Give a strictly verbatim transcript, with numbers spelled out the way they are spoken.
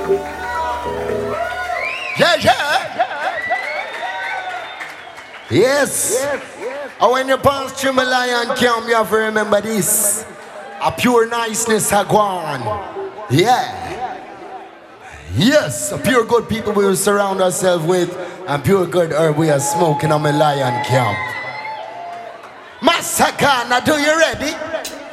Yeah, yeah. Yes. Yes. And when you pass through my lion camp, you have to remember this. A pure niceness a gone. Yeah. Yes, a pure good people we will surround ourselves with, and pure good herb we are smoking on my lion camp. Massacre, now do you ready?